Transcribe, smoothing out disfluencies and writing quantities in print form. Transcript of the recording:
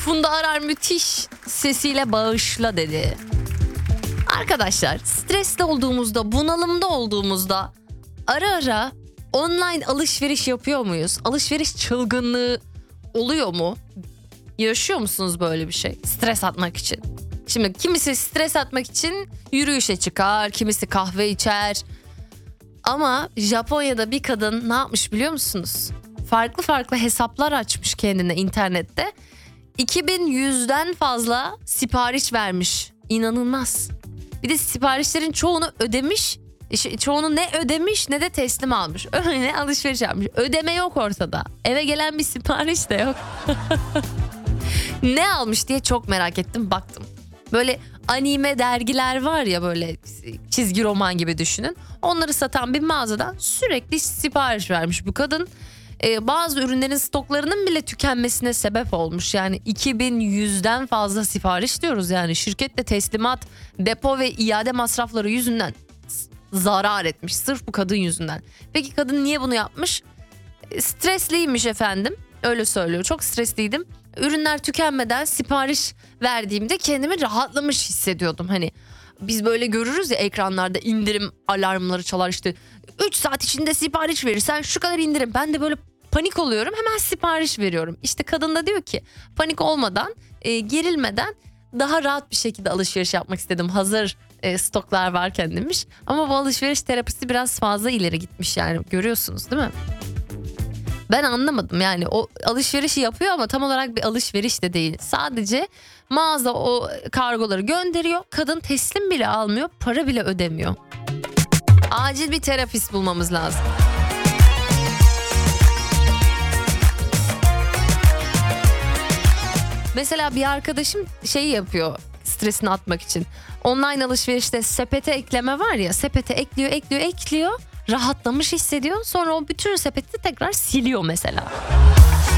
Funda Arar müthiş sesiyle bağışla dedi. Arkadaşlar, stresli olduğumuzda, bunalımda olduğumuzda ara ara online alışveriş yapıyor muyuz? Alışveriş çılgınlığı oluyor mu? Yaşıyor musunuz böyle bir şey? Stres atmak için. Şimdi kimisi stres atmak için yürüyüşe çıkar, kimisi kahve içer. Ama Japonya'da bir kadın ne yapmış biliyor musunuz? Farklı farklı hesaplar açmış kendine internette. 2100'den fazla sipariş vermiş. İnanılmaz. Bir de siparişlerin çoğunu ödemiş. Çoğunu ne ödemiş ne de teslim almış. Öyle alışveriş yapmış. Ödeme yok ortada. Eve gelen bir sipariş de yok. Ne almış diye çok merak ettim, baktım. Böyle anime dergiler var ya, böyle çizgi roman gibi düşünün. Onları satan bir mağazadan sürekli sipariş vermiş bu kadın. Bazı ürünlerin stoklarının bile tükenmesine sebep olmuş. Yani 2100'den fazla sipariş diyoruz, yani şirket de teslimat, depo ve iade masrafları yüzünden zarar etmiş. Sırf bu kadın yüzünden. Peki kadın niye bunu yapmış? Stresliymiş efendim. Öyle söylüyor. Çok stresliydim. Ürünler tükenmeden sipariş verdiğimde kendimi rahatlamış hissediyordum. Hani biz böyle görürüz ya ekranlarda, indirim alarmları çalar işte. 3 saat içinde sipariş verirsen şu kadar indirim. Ben de böyle panik oluyorum, hemen sipariş veriyorum. İşte kadın da diyor ki panik olmadan, gerilmeden daha rahat bir şekilde alışveriş yapmak istedim. Hazır stoklar varken demiş. Ama bu alışveriş terapisi biraz fazla ileri gitmiş, yani görüyorsunuz değil mi? Ben anlamadım, yani o alışverişi yapıyor ama tam olarak bir alışveriş de değil. Sadece mağaza o kargoları gönderiyor. Kadın teslim bile almıyor, para bile ödemiyor. Acil bir terapist bulmamız lazım. Mesela bir arkadaşım şey yapıyor stresini atmak için. Online alışverişte sepete ekleme var ya, sepete ekliyor. Rahatlamış hissediyor. Sonra o bütün sepeti tekrar siliyor mesela.